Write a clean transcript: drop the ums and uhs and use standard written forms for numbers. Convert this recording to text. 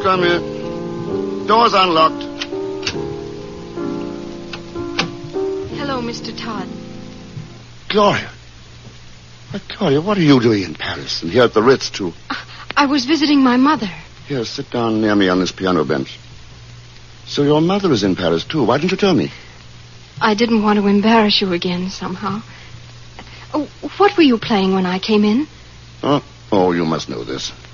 come in. Door's unlocked. Hello, Mr. Todd. Gloria. Why, Gloria, what are you doing in Paris and here at the Ritz, too? I was visiting my mother. Here, sit down near me on this piano bench. So your mother is in Paris, too. Why didn't you tell me? I didn't want to embarrass you again, somehow. Oh, what were you playing when I came in? Oh, you must know this.